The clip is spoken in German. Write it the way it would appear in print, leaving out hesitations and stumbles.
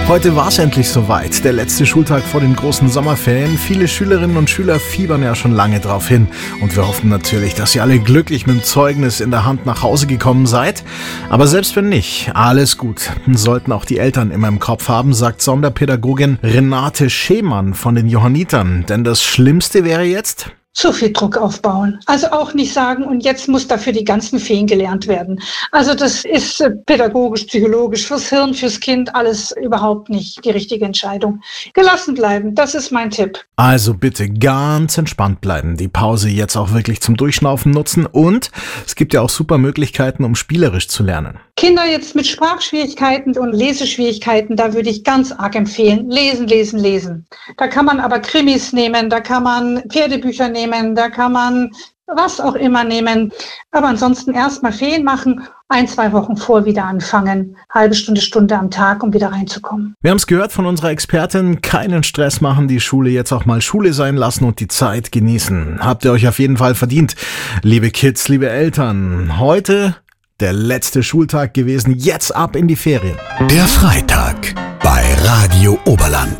Heute war es endlich soweit, der letzte Schultag vor den großen Sommerferien. Viele Schülerinnen und Schüler fiebern ja schon lange drauf hin. Und wir hoffen natürlich, dass ihr alle glücklich mit dem Zeugnis in der Hand nach Hause gekommen seid. Aber selbst wenn nicht, alles gut. Sollten auch die Eltern immer im Kopf haben, sagt Sonderpädagogin Renate Schemann von den Johannitern. Denn das Schlimmste wäre jetzt: zu viel Druck aufbauen. Also auch nicht sagen, und jetzt muss dafür die ganzen Feen gelernt werden. Also das ist pädagogisch, psychologisch, fürs Hirn, fürs Kind alles überhaupt nicht die richtige Entscheidung. Gelassen bleiben, das ist mein Tipp. Also bitte ganz entspannt bleiben, die Pause jetzt auch wirklich zum Durchschnaufen nutzen und es gibt ja auch super Möglichkeiten, um spielerisch zu lernen. Kinder jetzt mit Sprachschwierigkeiten und Leseschwierigkeiten, da würde ich ganz arg empfehlen, lesen, lesen, lesen. Da kann man aber Krimis nehmen, da kann man Pferdebücher nehmen, da kann man was auch immer nehmen. Aber ansonsten erstmal Ferien machen, 1-2 Wochen vor wieder anfangen, halbe Stunde, Stunde am Tag, um wieder reinzukommen. Wir haben es gehört von unserer Expertin, keinen Stress machen, die Schule jetzt auch mal Schule sein lassen und die Zeit genießen. Habt ihr euch auf jeden Fall verdient. Liebe Kids, liebe Eltern, heute der letzte Schultag gewesen, jetzt ab in die Ferien. Der Freitag bei Radio Oberland.